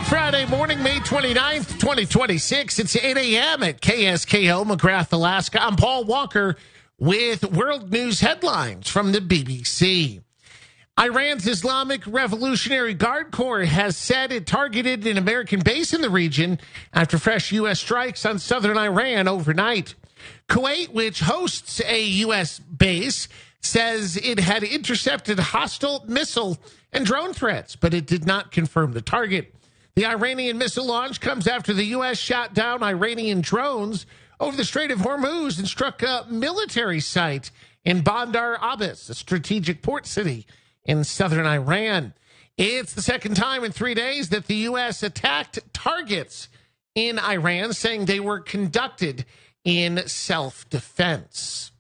Friday morning, May 29th, 2026. It's 8 a.m. at KSKO, McGrath, Alaska. I'm Paul Walker with world news headlines from the BBC. Iran's Islamic Revolutionary Guard Corps has said it targeted an American base in the region after fresh U.S. strikes on southern Iran overnight. Kuwait, which hosts a U.S. base, says it had intercepted hostile missile and drone threats, but it did not confirm the target. The Iranian missile launch comes after the U.S. shot down Iranian drones over the Strait of Hormuz and struck a military site in Bandar Abbas, a strategic port city in southern Iran. It's the second time in 3 days that the U.S. attacked targets in Iran, saying they were conducted in self-defense.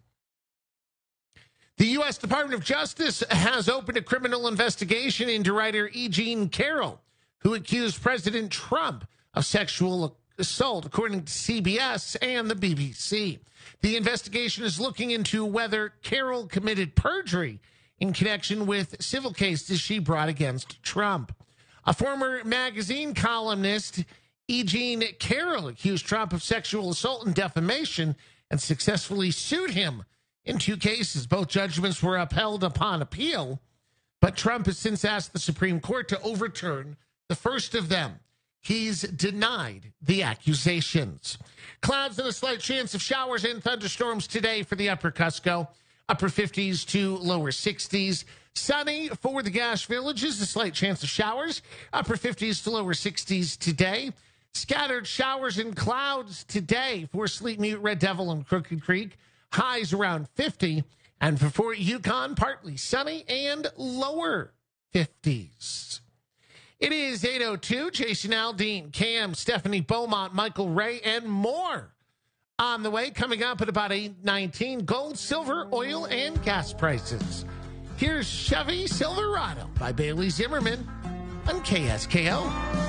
The U.S. Department of Justice has opened a criminal investigation into writer E. Jean Carroll, who accused President Trump of sexual assault, according to CBS and the BBC. The investigation is looking into whether Carroll committed perjury in connection with civil cases she brought against Trump. A former magazine columnist, E. Jean Carroll, accused Trump of sexual assault and defamation and successfully sued him in 2 cases. Both judgments were upheld upon appeal, but Trump has since asked the Supreme Court to overturn the first of them. He's denied the accusations. Clouds and a slight chance of showers and thunderstorms today for the upper Cusco. Upper 50s to lower 60s. Sunny for the Gash Villages, a slight chance of showers. Upper 50s to lower 60s today. Scattered showers and clouds today for Sleep Mute, Red Devil, and Crooked Creek. Highs around 50. And for Fort Yukon, partly sunny and lower 50s. It is 8:02. Jason Aldean, Cam, Stephanie Beaumont, Michael Ray, and more on the way. Coming up at about 8:19, gold, silver, oil, and gas prices. Here's Chevy Silverado by Bailey Zimmerman on KSKO.